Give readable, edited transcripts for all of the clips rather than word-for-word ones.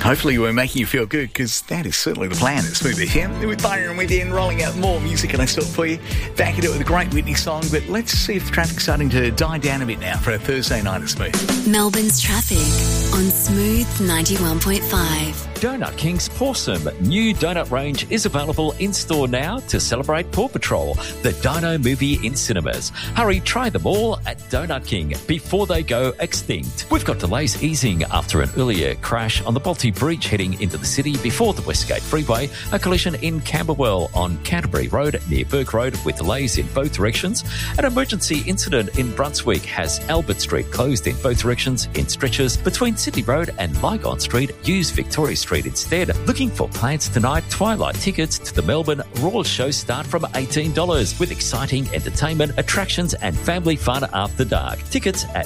Hopefully we're making you feel good, because that is certainly the plan at Smooth FM. With Byron with you and rolling out more music, and I still for you. Back into it with a great Whitney song, but let's see if the traffic's starting to die down a bit now for a Thursday night at Smooth. Melbourne's traffic on Smooth 91.5. Donut King's Pawsome new donut range is available in-store now to celebrate Paw Patrol, the Dino movie in cinemas. Hurry, try them all at Donut King before they go extinct. We've got delays easing after an earlier crash on the Bolte Bridge heading into the city before the Westgate Freeway, a collision in Camberwell on Canterbury Road near Burke Road with delays in both directions. An emergency incident in Brunswick has Albert Street closed in both directions in stretches between Sydney Road and Lygon Street. Use Victoria Street instead. Looking for plans tonight? Twilight tickets to the Melbourne Royal Show start from $18 with exciting entertainment, attractions and family fun after dark. Tickets at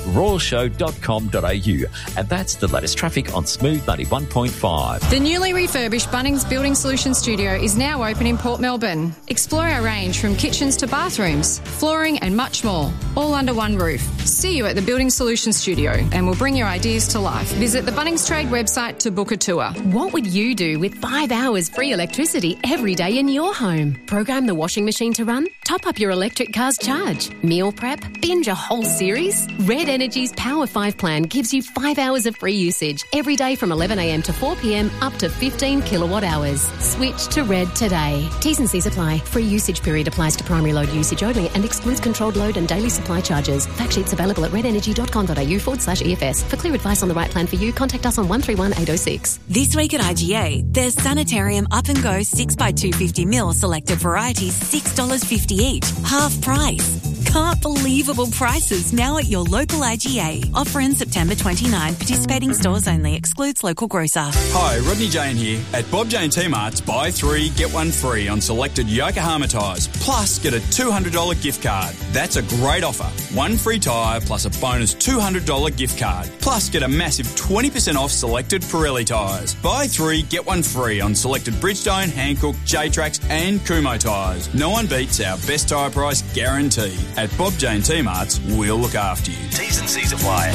royalshow.com.au. And that's the latest traffic on Smooth 91.5. The newly refurbished Bunnings Building Solutions Studio is now open in Port Melbourne. Explore our range from kitchens to bathrooms, flooring and much more, all under one roof. See you at the Building Solutions Studio and we'll bring your ideas to life. Visit the Bunnings Trade website to book a tour. What would you do with 5 hours free electricity every day in your home? Program the washing machine to run? Top up your electric car's charge? Meal prep? Binge a whole series? Red Energy's Power 5 plan gives you 5 hours of free usage every day from 11am to 4pm up to 15 kilowatt hours. Switch to Red today. T's and C's apply. Free usage period applies to primary load usage only and excludes controlled load and daily supply charges. Fact sheets available at redenergy.com.au/EFS. For clear advice on the right plan for you, contact us on 131 806. This week at IGA, there's Sanitarium Up and Go 6x250ml selected varieties, $6.50 each, half price. Can't believable prices now at your local IGA. Offer in September 29. Participating stores only. Excludes local grocer. Hi, Rodney Jane here. At Bob Jane T-Mart's, buy 3, get 1 free on selected Yokohama tyres. Plus, get a $200 gift card. That's a great offer. 1 free tyre plus a bonus $200 gift card. Plus, get a massive 20% off selected Pirelli tyres. Buy 3, get 1 free on selected Bridgestone, Hankook, J-Trax and Kumho tyres. No one beats our best tyre price guarantee. At Bob Jane T-Mart's, we'll look after you. T's and C's apply.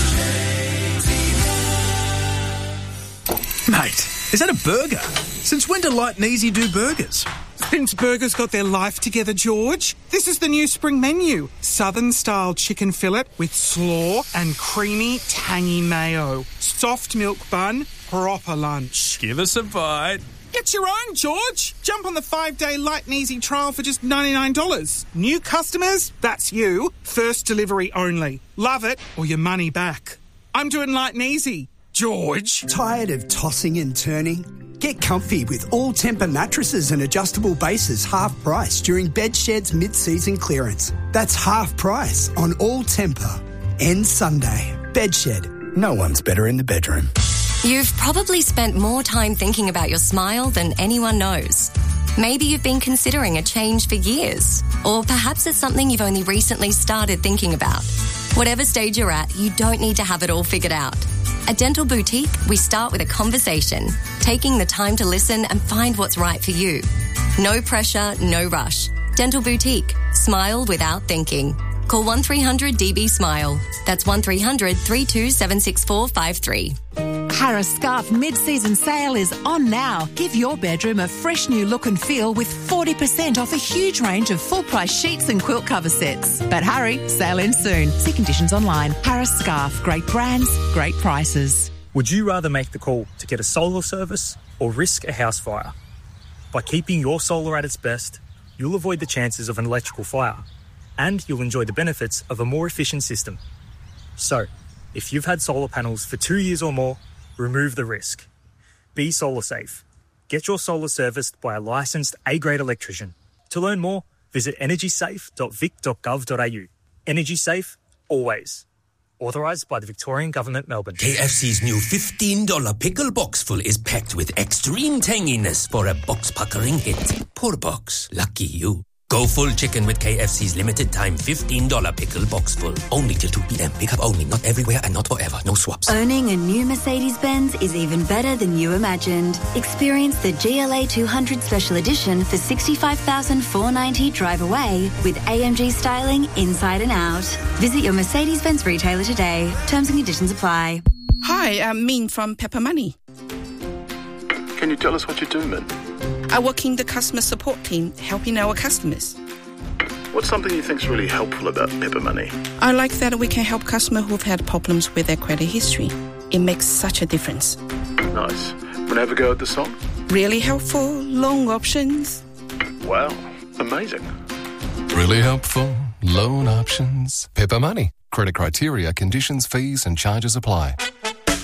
Mate, is that a burger? Since when do Light and Easy do burgers? Since burgers got their life together, George. This is the new spring menu. Southern-style chicken fillet with slaw and creamy, tangy mayo. Soft milk bun, proper lunch. Give us a bite. Get your own, George. Jump on the 5-day Light and Easy trial for just $99. New customers, that's you. First delivery only. Love it or your money back. I'm doing Light and Easy. George. Tired of tossing and turning? Get comfy with All Tempur mattresses and adjustable bases half price during Bedshed's mid-season clearance. That's half price on All Tempur. Ends Sunday. Bedshed. No one's better in the bedroom. You've probably spent more time thinking about your smile than anyone knows. Maybe you've been considering a change for years, or perhaps it's something you've only recently started thinking about. Whatever stage you're at, you don't need to have it all figured out. At Dental Boutique, we start with a conversation, taking the time to listen and find what's right for you. No pressure, no rush. Dental Boutique. Smile without thinking. Call 1300-DB-SMILE. That's 1300 3276453. Harris Scarf mid-season sale is on now. Give your bedroom a fresh new look and feel with 40% off a huge range of full-price sheets and quilt cover sets. But hurry, sale ends soon. See conditions online. Harris Scarf. Great brands, great prices. Would you rather make the call to get a solar service or risk a house fire? By keeping your solar at its best, you'll avoid the chances of an electrical fire, and you'll enjoy the benefits of a more efficient system. So, if you've had solar panels for 2 years or more, remove the risk. Be solar safe. Get your solar serviced by a licensed A-grade electrician. To learn more, visit energysafe.vic.gov.au. Energy safe, always. Authorised by the Victorian Government, Melbourne. KFC's new $15 pickle box full is packed with extreme tanginess for a box-puckering hit. Poor box. Lucky you. Go full chicken with KFC's limited time $15 pickle box full. Only till 2 p.m. Pick up only. Not everywhere and not forever. No swaps. Owning a new Mercedes-Benz is even better than you imagined. Experience the GLA 200 Special Edition for $65,490 drive away with AMG styling inside and out. Visit your Mercedes-Benz retailer today. Terms and conditions apply. Hi, I'm Min from Pepper Money. Can you tell us what you do, Min? I work in the customer support team, helping our customers. What's something you think's really helpful about Pepper Money? I like that we can help customers who've had problems with their credit history. It makes such a difference. Nice. Wanna have a go at the song? Really helpful, loan options. Wow, amazing. Really helpful, loan options. Pepper Money. Credit criteria, conditions, fees and charges apply.